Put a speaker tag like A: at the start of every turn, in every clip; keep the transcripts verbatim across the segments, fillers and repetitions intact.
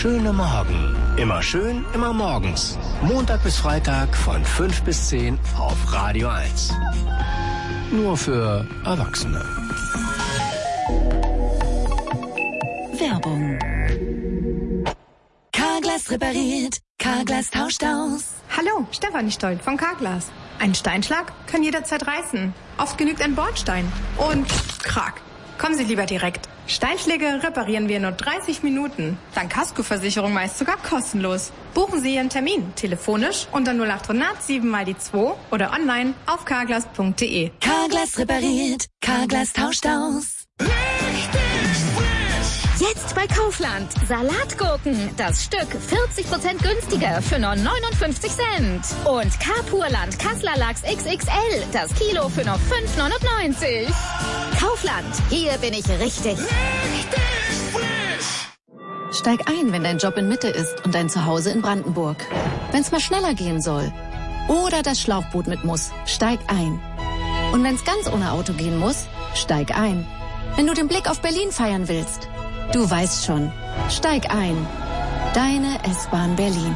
A: schöne Morgen. Immer schön, immer morgens. Montag bis Freitag von fünf bis zehn auf Radio eins. Nur für Erwachsene.
B: Werbung. Carglass repariert. Carglass tauscht aus.
C: Hallo, Stefanie Stoll von Carglass. Ein Steinschlag kann jederzeit reißen. Oft genügt ein Bordstein. Und krack. Kommen Sie lieber direkt. Steinschläge reparieren wir in nur dreißig Minuten. Dank Kaskoversicherung meist sogar kostenlos. Buchen Sie Ihren Termin telefonisch unter null acht hundert sieben mal die zwei oder online auf carglass punkt de.
B: Carglass repariert. Carglass tauscht aus. Jetzt bei Kaufland. Salatgurken. Das Stück vierzig Prozent günstiger für nur neunundfünfzig Cent. Und Carpurland Kassler Lachs X X L. Das Kilo für nur fünf neunundneunzig. Kaufland. Hier bin ich richtig. Richtig frisch.
D: Steig ein, wenn dein Job in Mitte ist und dein Zuhause in Brandenburg. Wenn's mal schneller gehen soll. Oder das Schlauchboot mit muss. Steig ein. Und wenn's ganz ohne Auto gehen muss, steig ein. Wenn du den Blick auf Berlin feiern willst. Du weißt schon. Steig ein. Deine S-Bahn Berlin.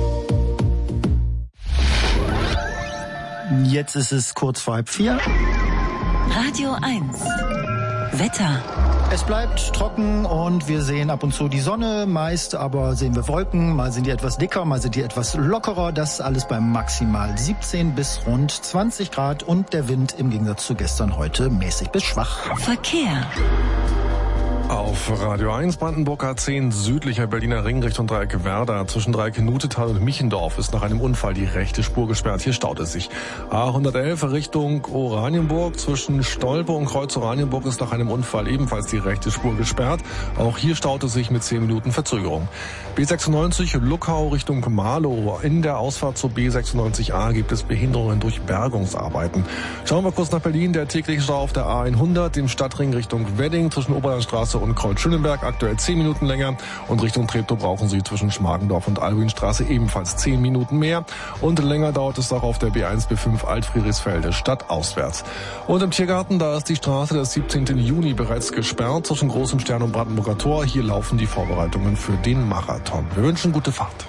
E: Jetzt ist es kurz vor halb vier.
B: Radio eins. Wetter.
E: Es bleibt trocken und wir sehen ab und zu die Sonne. Meist aber sehen wir Wolken. Mal sind die etwas dicker, mal sind die etwas lockerer. Das alles bei maximal siebzehn bis rund zwanzig Grad. Und der Wind im Gegensatz zu gestern heute mäßig bis schwach.
B: Verkehr.
F: Auf Radio eins Brandenburg A zehn südlicher Berliner Ring Richtung Dreieck Werder. Zwischen Dreieck-Nutetal und Michendorf ist nach einem Unfall die rechte Spur gesperrt. Hier staut es sich. A hundertelf Richtung Oranienburg. Zwischen Stolpe und Kreuz Oranienburg ist nach einem Unfall ebenfalls die rechte Spur gesperrt. Auch hier staut es sich mit zehn Minuten Verzögerung. B sechsundneunzig Luckau Richtung Marlow. In der Ausfahrt zur B sechsundneunzig A gibt es Behinderungen durch Bergungsarbeiten. Schauen wir kurz nach Berlin. Der tägliche Stau auf der A hundert, dem Stadtring Richtung Wedding zwischen Oberlandstraße und Kreuz-Schöneberg aktuell zehn Minuten länger. Und Richtung Treptow brauchen Sie zwischen Schmargendorf und Albuinstraße ebenfalls zehn Minuten mehr. Und länger dauert es auch auf der B eins B fünf Alt-Friedrichsfelde stadtauswärts. Und im Tiergarten, da ist die Straße des siebzehnten Juni bereits gesperrt zwischen Großem Stern und Brandenburger Tor. Hier laufen die Vorbereitungen für den Marathon. Wir wünschen gute Fahrt.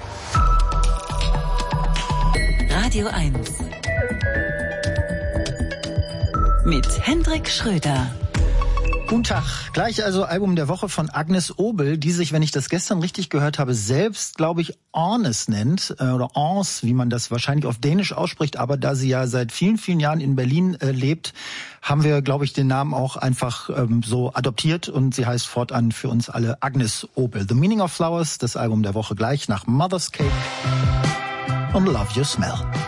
B: Radio eins. Mit Hendrik Schröder.
E: Guten Tag. Gleich also Album der Woche von Agnes Obel, die sich, wenn ich das gestern richtig gehört habe, selbst, glaube ich, Ornes nennt, äh, oder Orns, wie man das wahrscheinlich auf Dänisch ausspricht. Aber da sie ja seit vielen, vielen Jahren in Berlin äh, lebt, haben wir, glaube ich, den Namen auch einfach ähm, so adoptiert. Und sie heißt fortan für uns alle Agnes Obel. The Meaning of Flowers, das Album der Woche gleich nach Mother's Cake und Love Your Smell.